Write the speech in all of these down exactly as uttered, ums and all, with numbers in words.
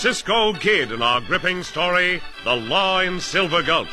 Cisco Kid in our gripping story, The Law in Silver Gulch.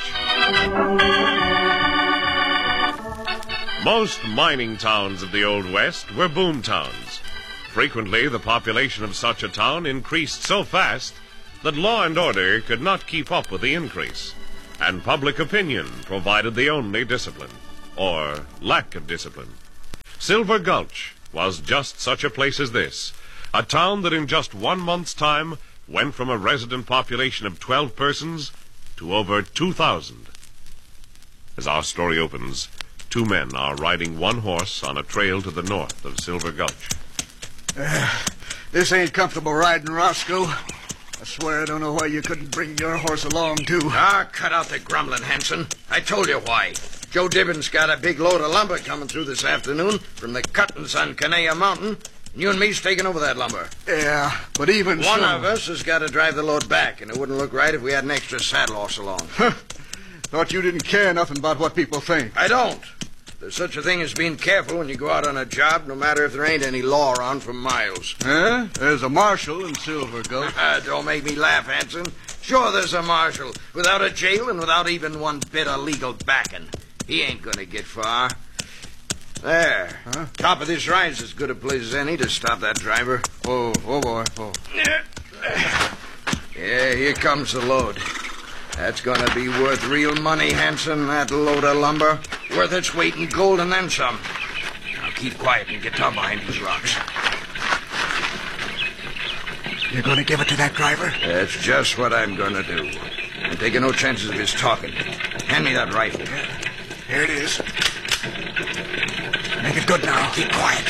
Most mining towns of the Old West were boom towns. Frequently, the population of such a town increased so fast that law and order could not keep up with the increase, and public opinion provided the only discipline, or lack of discipline. Silver Gulch was just such a place as this, a town that in just one month's time went from a resident population of twelve persons to over two thousand. As our story opens, two men are riding one horse on a trail to the north of Silver Gulch. Uh, this ain't comfortable riding, Roscoe. I swear I don't know why you couldn't bring your horse along, too. Ah, cut out the grumbling, Hanson. I told you why. Joe Dibbins got a big load of lumber coming through this afternoon from the cuttings on Canea Mountain. You and me's taking over that lumber. Yeah, but even One so... of us has got to drive the load back, and it wouldn't look right if we had an extra saddle horse along. Thought you didn't care nothing about what people think. I don't. There's such a thing as being careful when you go out on a job, no matter if there ain't any law around for miles. Huh? There's a marshal in Silver Gulch. Don't make me laugh, Hanson. Sure, there's a marshal, without a jail and without even one bit of legal backing. He ain't gonna get far. There. Huh? Top of this ride's as good a place as any to stop that driver. Oh, oh boy, oh. Yeah, here comes the load. That's gonna be worth real money, Hanson, that load of lumber. Worth its weight in gold and then some. Now keep quiet and get down behind these rocks. You're gonna give it to that driver? That's just what I'm gonna do. I'm taking no chances of his talking. Hand me that rifle. Here it is. Make it good now. Keep quiet.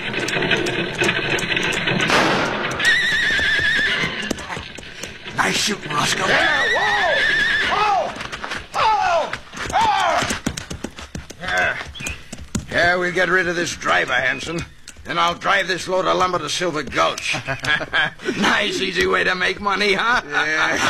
Nice shooting, Roscoe. Yeah, whoa! Whoa! Oh! Oh! Yeah. Yeah, we'll get rid of this driver, Hanson. Then I'll drive this load of lumber to Silver Gulch. Nice, easy way to make money, huh? Yeah.